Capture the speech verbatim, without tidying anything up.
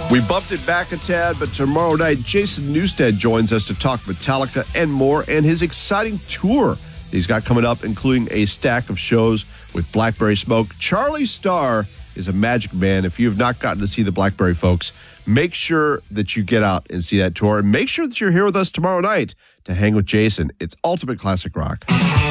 We bumped it back a tad, but tomorrow night, Jason Newsted joins us to talk Metallica and more, and his exciting tour he's got coming up, including a stack of shows with Blackberry Smoke. Charlie Starr is a magic man. If you have not gotten to see the Blackberry folks, make sure that you get out and see that tour, and make sure that you're here with us tomorrow night to hang with Jason. It's Ultimate Classic Rock.